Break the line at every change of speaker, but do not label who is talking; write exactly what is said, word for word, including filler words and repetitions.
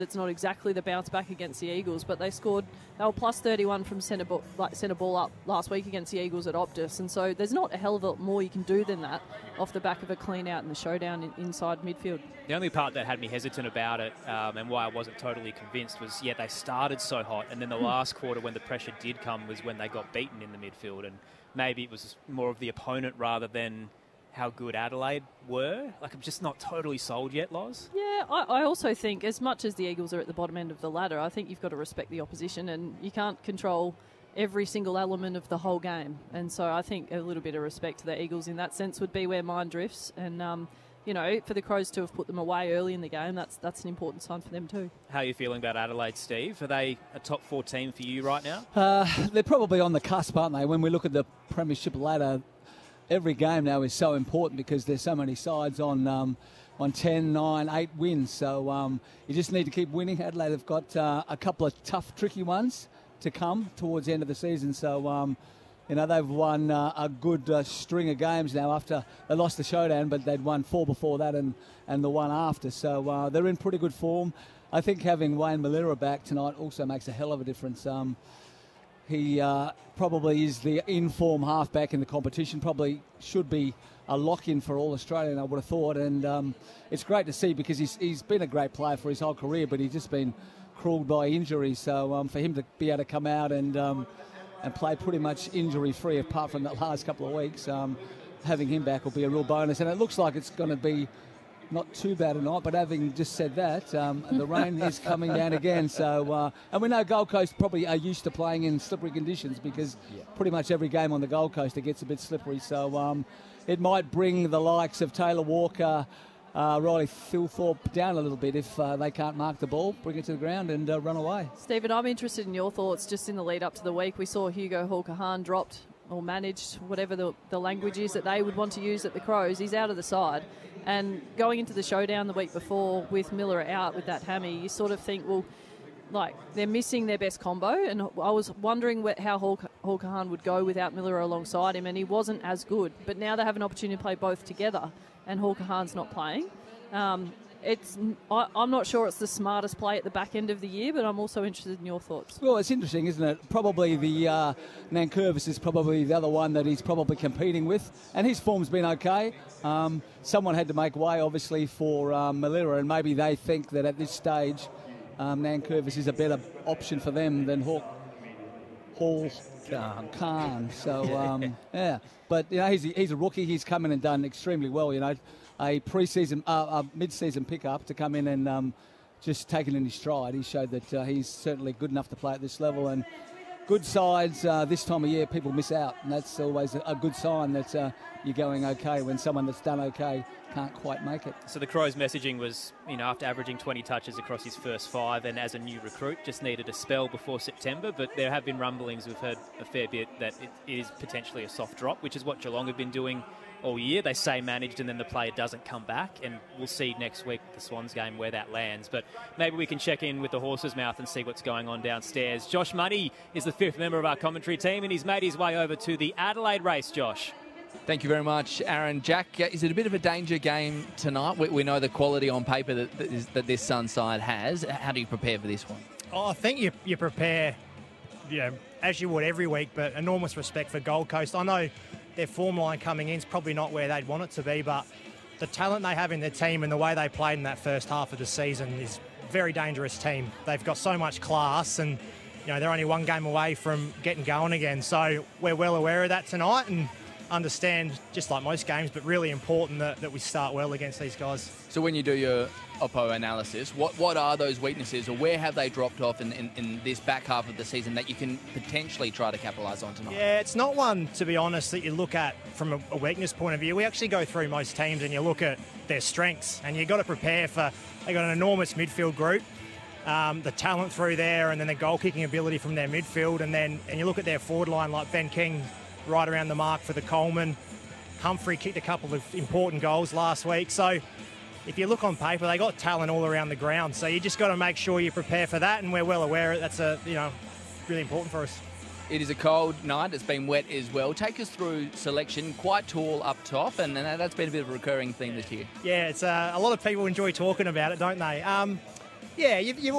It's not exactly the bounce back against the Eagles, but they scored, they were plus thirty-one from centre ball, like centre ball up last week against the Eagles at Optus, and so there's not a hell of a lot more you can do than that off the back of a clean out in the showdown in, inside midfield.
The only part that had me hesitant about it um, and why I wasn't totally convinced was, yeah, they started so hot, and then the last quarter when the pressure did come was when they got beaten in the midfield, and maybe it was more of the opponent rather than how good Adelaide were. Like, I'm just not totally sold yet, Loz.
Yeah, I, I also think as much as the Eagles are at the bottom end of the ladder, I think you've got to respect the opposition, and you can't control every single element of the whole game. And so I think a little bit of respect to the Eagles in that sense would be where mine drifts. And, um, you know, for the Crows to have put them away early in the game, that's that's an important sign for them too.
How are you feeling about Adelaide, Steve? Are they a top four team for you right now?
Uh, they're probably on the cusp, aren't they? When we look at the premiership ladder, every game now is so important because there's so many sides on um, on ten, nine, eight wins. So um, you just need to keep winning. Adelaide have got uh, a couple of tough, tricky ones to come towards the end of the season. So, um, you know, they've won uh, a good uh, string of games now after they lost the showdown, but they'd won four before that and, and the one after. So uh, they're in pretty good form. I think having Wayne Malira back tonight also makes a hell of a difference. Um, He uh, probably is the in-form halfback in the competition, probably should be a lock-in for all Australian, I would have thought. And um, it's great to see because he's, he's been a great player for his whole career, but he's just been cruelled by injury. So um, for him to be able to come out and um, and play pretty much injury-free apart from the last couple of weeks, um, having him back will be a real bonus. And it looks like it's going to be not too bad tonight, but having just said that, um, the rain is coming down again. So, uh, and we know Gold Coast probably are used to playing in slippery conditions because yeah. pretty much every game on the Gold Coast it gets a bit slippery. So um, it might bring the likes of Taylor Walker, uh, Riley Thilthorpe down a little bit if uh, they can't mark the ball, bring it to the ground and uh, run away.
Stephen, I'm interested in your thoughts just in the lead up to the week. We saw Hugo Hawker-Hahn dropped or managed, whatever the, the language is that they would want to use at the Crows. He's out of the side. And going into the showdown the week before with Miller out with that hammy, you sort of think, well, like, they're missing their best combo. And I was wondering what, how Hawker-Hahn would go without Miller alongside him, and he wasn't as good. But now they have an opportunity to play both together, and Hawker-Hahn's not playing. Um, It's. I, I'm not sure it's the smartest play at the back end of the year, but I'm also interested in your thoughts.
Well, it's interesting, isn't it? Probably the uh, Nankervis is probably the other one that he's probably competing with, and his form's been okay. Um, someone had to make way, obviously, for um, Malira, and maybe they think that at this stage, um, Nankervis is a better option for them than Hawk Hall Khan. So um, yeah, but you know, he's he's a rookie. He's come in and done extremely well. You know. A pre-season, uh, a mid-season pickup to come in and um, just take it in his stride. He showed that uh, he's certainly good enough to play at this level. And good sides uh, this time of year, people miss out, and that's always a, a good sign that uh, you're going okay when someone that's done okay can't quite make it.
So the Crows' messaging was, you know, after averaging twenty touches across his first five, and as a new recruit, just needed a spell before September. But there have been rumblings, we've heard a fair bit, that it is potentially a soft drop, which is what Geelong have been doing all year. They say managed, and then the player doesn't come back, and we'll see next week, the Swans game, where that lands. But maybe we can check in with the horse's mouth and see what's going on downstairs. Josh Money is the fifth member of our commentary team, and he's made his way over to the Adelaide race. Josh.
Thank you very much, Aaron. Jack, is it a bit of a danger game tonight? We, we know the quality on paper that, that, is, that this Sun side has. How do you prepare for this one?
Oh, I think you, you prepare, you know, as you would every week, but enormous respect for Gold Coast. I know their form line coming in is probably not where they'd want it to be, but the talent they have in their team and the way they played in that first half of the season is a very dangerous team. They've got so much class, and you know they're only one game away from getting going again. So we're well aware of that tonight and understand, just like most games, but really important that, that we start well against these guys.
So when you do your Oppo analysis, what, what are those weaknesses, or where have they dropped off in, in, in this back half of the season that you can potentially try to capitalise on tonight?
Yeah, it's not one, to be honest, that you look at from a, a weakness point of view. We actually go through most teams and you look at their strengths, and you've got to prepare for, they've got an enormous midfield group, um, the talent through there, and then the goal-kicking ability from their midfield, and then and you look at their forward line, like Ben King, right around the mark for the Coleman. Humphrey kicked a couple of important goals last week. So if you look on paper, they got talent all around the ground. So you just got to make sure you prepare for that, and we're well aware that's a you know really important for us.
It is a cold night. It's been wet as well. Take us through selection. Quite tall up top, and that's been a bit of a recurring theme this year.
Yeah, it's uh, a lot of people enjoy talking about it, don't they? Um, Yeah, you've, you've